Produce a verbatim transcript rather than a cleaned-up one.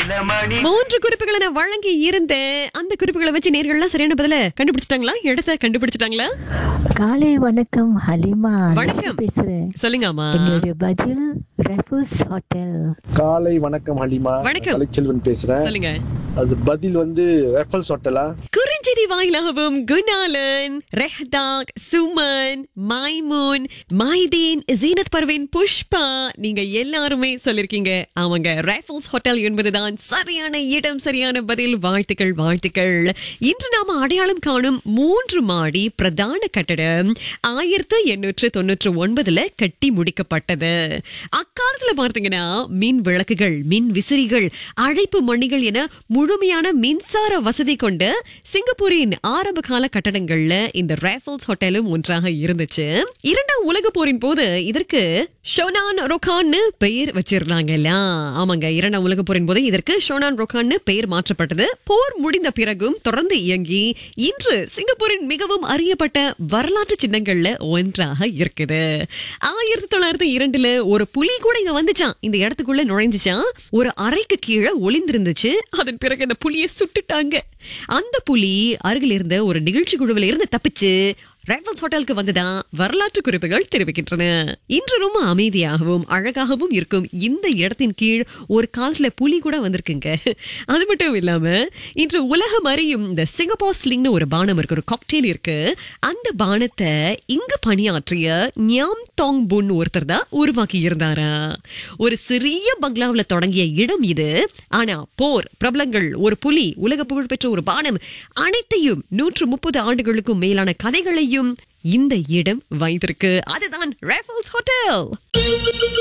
மூன்று குறிப்புகளை நான் வழங்கி இருந்தேன். அந்த குறிப்புகளை வச்சு நேர்கள்லாம் சரியான பதில கண்டுபிடிச்சிட்டாங்களா? இடத்தை கண்டுபிடிச்சிட்டாங்களா? காலை வணக்கம் ஹலிமா. வணக்கம். பேசுறேன். சொல்லுங்கம்மா. என்னுடைய பதில் ரெஃபூஸ் ஹோட்டல். காலை வணக்கம் ஹலிமா. வணக்கம். கலைச்செல்வன் பேசுறேன். சொல்லுங்க. அது பதில் வந்து ரெஃபல்ஸ் ஹோட்டலா? குறிஞ்சிதி வாயிலாகவும் குணாலன், ரெஹ்தாக், சுமன், மைமூன், மைதீன், ஜீனத் பர்வீன், புஷ்பா, நீங்க எல்லாருமே சொல்லிருக்கீங்க. அவங்க ரெஃபல்ஸ் ஹோட்டல் என்பதுதான் சரியான இடம், சரியான பதில். வாழ்த்துக்கள், வாழ்த்துக்கள். இன்று நாம அடையாளம் காணும் மூன்று மாடி பிரதான கட்டடம் ஆயிரத்து எண்ணூற்று தொன்னூற்று ஒன்பதுல கட்டி முடிக்கப்பட்டது. அக்காலத்துல பார்த்தீங்கன்னா மின் விளக்குகள், மின் விசிறிகள், அழைப்பு மணிகள் என முழுமையான மின்சார வசதி கொண்ட சிங்கப்பூரின் ஆரம்ப கால கட்டடங்கள்ல இந்த ரெஃபல்ஸ் ஹோட்டலும் ஒன்றாக இருந்துச்சு. இரண்டாம் உலக போரின் போது இதற்கு ஷோனான் ரொகான்னு பெயர் வச்சிருந்தாங்கல்ல. ஆமாங்க, இரண்டாம் உலக போரின் போது இதற்கு ஷோனான் ரொகான்னு பெயர் மாற்றப்பட்டது. போர் முடிந்த பிறகும் தொடர்ந்து இயங்கி இன்று சிங்கப்பூரின் மிகவும் அறியப்பட்ட வரலாற்று சின்னங்கள்ல ஒன்றாக இருக்குது. ஆயிரத்தி தொள்ளாயிரத்தி இரண்டுல ஒரு புலி கூட இங்க வந்துச்சான், இந்த இடத்துக்குள்ள நுழைஞ்சுச்சான். ஒரு அறைக்கு கீழே ஒளிந்திருந்துச்சு. அதன் பிறகு அந்த புலியை சுட்டுட்டாங்க. அந்த புலி அருகில் இருந்த ஒரு நிகழ்ச்சி குழுவில் இருந்து தப்பிச்சு ரெஃபல்ஸ் ஹோட்டலுக்கு வந்துதான் வரலாற்று குறிப்புகள் தெரிவிக்கின்றன. இன்று ரொம்ப அமைதியாகவும் அழகாகவும் இருக்கும் இந்த இடத்தின் கீழ் ஒரு காலத்துல புலி கூட வந்திருக்குங்க. அது மட்டும் இல்லாம இன்று உலகம் அறியும் இந்த சிங்கப்பூர் ஸ்லிங்னு ஒரு பானம் இருக்கு, ஒரு காக்டெயில் இருக்கு. அந்த பானத்தை இங்கு பணியாற்றிய ஞாம் தாங் புன் ஒருத்தர் தான் உருவாக்கி இருந்தாரா. ஒரு சிறிய பங்களாவில் தொடங்கிய இடம் இது. ஆனா போர், பிரபலங்கள், ஒரு புலி, உலக புகழ்பெற்ற ஒரு பானம், அனைத்தையும் நூற்று முப்பது ஆண்டுகளுக்கும் மேலான கதைகளையும் இந்த இடம் வைத்திருக்கு. அதுதான் ரெஃபல்ஸ் ஹோட்டல்.